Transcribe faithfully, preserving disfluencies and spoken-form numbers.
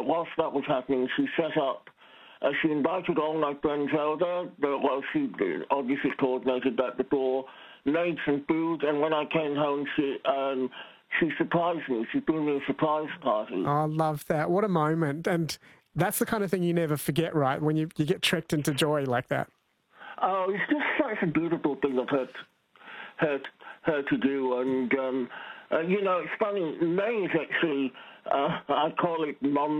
whilst that was happening, she set up, uh, she invited all my friends over. The, well, she obviously coordinated that before, made some food, and when I came home, she um, she surprised me. She threw me a surprise party. Oh, I love that. What a moment. And that's the kind of thing you never forget, right, when you, you get tricked into joy like that. Oh, it's just such a beautiful thing of her, her, her to do. And, um, uh, you know, it's funny, May is actually, uh, I call it Mom